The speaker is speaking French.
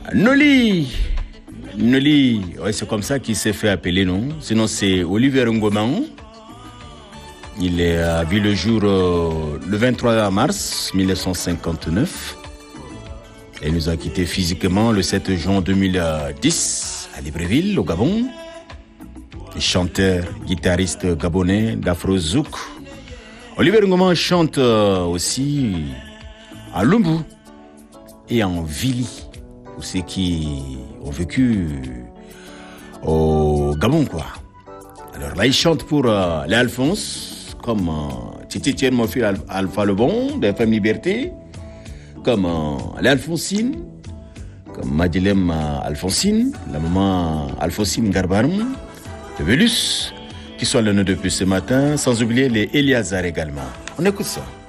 Noli, ouais, c'est comme ça qu'il s'est fait appeler, non? Sinon, c'est Olivier Ngoman. Il a vu le jour le 23 mars 1959. Il nous a quittés physiquement le 7 juin 2010 à Libreville, au Gabon. Chanteur, guitariste gabonais d'Afro-Zouk. Olivier Ngoman chante aussi en Lumbu et en Vili, pour ceux qui ont vécu au Gabon, quoi. Alors là, il chante pour les Alphonse, comme Titi Tienne, mon fils Alpha Lebon, de FM Liberté, comme les Alphonsine, comme Madilem Alphonsine, la maman Alphonsine Garbaroum, de Velus, qui sont le nom depuis ce matin, sans oublier les Eliazar également. On écoute ça.